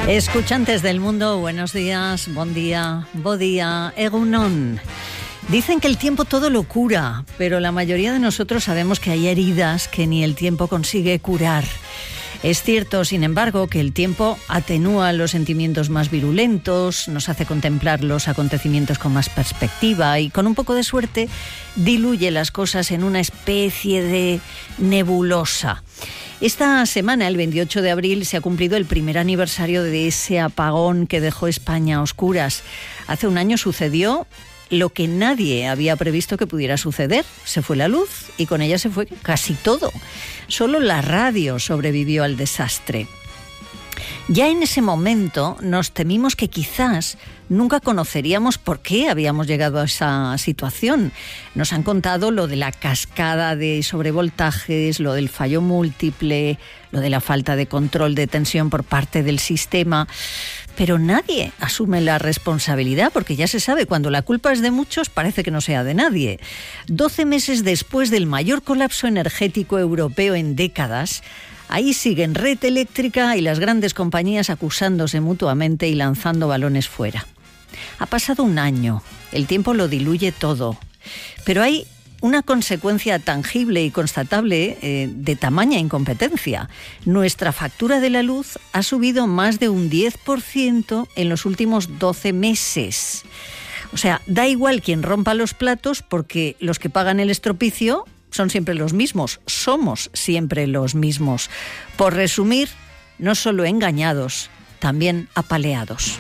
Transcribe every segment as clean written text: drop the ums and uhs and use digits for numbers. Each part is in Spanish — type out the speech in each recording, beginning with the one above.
Escuchantes del mundo, buenos días, bon día, bo día, egunon. Dicen que el tiempo todo lo cura, pero la mayoría de nosotros sabemos que hay heridas que ni el tiempo consigue curar. Es cierto, sin embargo, que el tiempo atenúa los sentimientos más virulentos, nos hace contemplar los acontecimientos con más perspectiva y, con un poco de suerte, diluye las cosas en una especie de nebulosa. Esta semana, el 28 de abril, se ha cumplido el primer aniversario de ese apagón que dejó España a oscuras. Hace un año sucedió lo que nadie había previsto que pudiera suceder. Se fue la luz y con ella se fue casi todo. Solo la radio sobrevivió al desastre. Ya en ese momento nos temimos que quizás nunca conoceríamos por qué habíamos llegado a esa situación. Nos han contado lo de la cascada de sobrevoltajes, lo del fallo múltiple, lo de la falta de control de tensión por parte del sistema, pero nadie asume la responsabilidad porque ya se sabe, cuando la culpa es de muchos parece que no sea de nadie. 12 meses después del mayor colapso energético europeo en décadas, ahí siguen Red Eléctrica y las grandes compañías acusándose mutuamente y lanzando balones fuera. Ha pasado un año, el tiempo lo diluye todo, pero hay una consecuencia tangible y constatable de tamaña incompetencia. Nuestra factura de la luz ha subido más de un 10% en los últimos 12 meses. O sea, da igual quien rompa los platos porque los que pagan el estropicio son siempre los mismos, somos siempre los mismos. Por resumir, no solo engañados, también apaleados.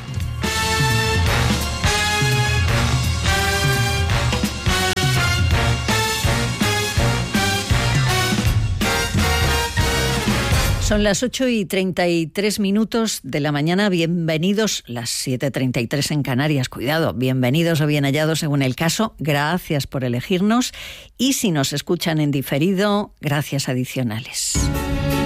Son las 8:33 de la mañana. Bienvenidos, las 7:33 en Canarias. Cuidado, bienvenidos o bien hallados según el caso. Gracias por elegirnos. Y si nos escuchan en diferido, gracias adicionales.